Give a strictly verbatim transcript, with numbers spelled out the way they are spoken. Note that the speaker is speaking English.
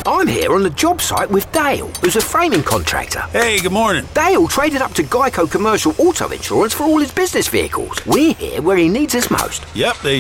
I'm here on the job site with Dale, who's a framing contractor. Hey, good morning. Dale traded up to Geico Commercial Auto Insurance for all his business vehicles. We're here where he needs us most. Yep, they